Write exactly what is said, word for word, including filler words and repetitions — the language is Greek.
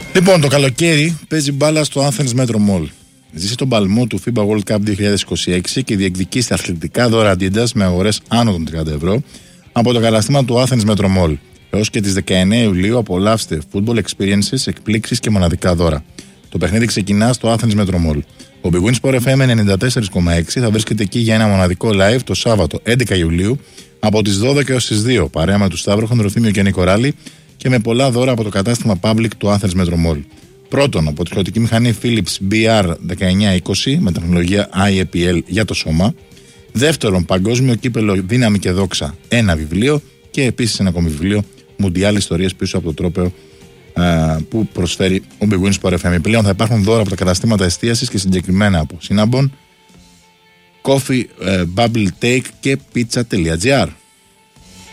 Λοιπόν, το καλοκαίρι παίζει μπάλα στο Athens Metro Mall. Ζήσει τον παλμό του φίμπα World Cup δύο χιλιάδες είκοσι έξι και διεκδικεί στα αθλητικά δώρα Adidas με αγορές άνω των τριάντα ευρώ από το κατάστημα του Athens Metro Mall. Έως και τις δεκαεννέα Ιουλίου απολαύστε football experiences, εκπλήξεις και μοναδικά δώρα. Το παιχνίδι ξεκινά στο Athens Metro Mall. Ο Big Win Sport εφ εμ ενενήντα τέσσερα κόμμα έξι θα βρίσκεται εκεί για ένα μοναδικό live το Σάββατο έντεκα Ιουλίου από τις δώδεκα έως τις δύο, παρέα με τους Σταύρο, Χονδροθύμιο και Νίκο Ράλη και με πολλά δώρα από το κατάστημα Public του Athens Metro Mall. Πρώτον, από τη χρωτική μηχανή Philips μπι αρ δεκαεννιά είκοσι με τεχνολογία άι έι πι ελ για το σώμα. Δεύτερον, παγκόσμιο κύπελο Δύναμη και Δόξα, ένα βιβλίο και επίσης ένα ακόμη βιβλίο Μουντιάλ Ιστορίες πίσω από το τρόπαιο α, που προσφέρει ο Big Win Sport εφ εμ. Πλέον θα υπάρχουν δώρα από τα καταστήματα εστίασης και συγκεκριμένα από Cinnabon, Coffee, uh, Bubble Take και Pizza.gr.